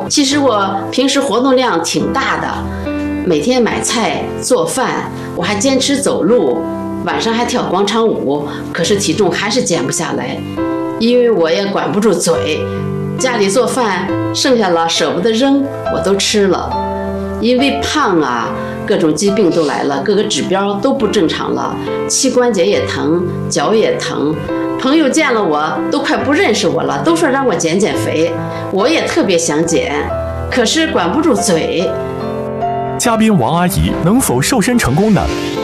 其实我平时活动量挺大的，每天买菜做饭，我还坚持走路，晚上还跳广场舞，可是体重还是减不下来，因为我也管不住嘴，家里做饭剩下了舍不得扔，我都吃了。因为胖啊，各种疾病都来了，各个指标都不正常了，膝关节也疼，脚也疼。朋友见了我都快不认识我了，都说让我减减肥，我也特别想减，可是管不住嘴。 嘉宾王阿姨能否瘦身成功呢？